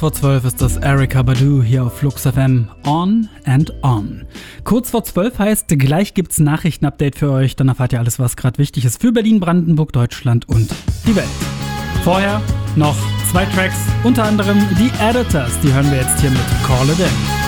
Vor 12 ist das Erykah Badu hier auf Flux FM On and On. Kurz vor 12 heißt, gleich gibt's ein Nachrichtenupdate für euch. Dann erfahrt ihr alles, was gerade wichtig ist für Berlin, Brandenburg, Deutschland und die Welt. Vorher noch 2 Tracks, unter anderem die Editors. Die hören wir jetzt hier mit Call It In.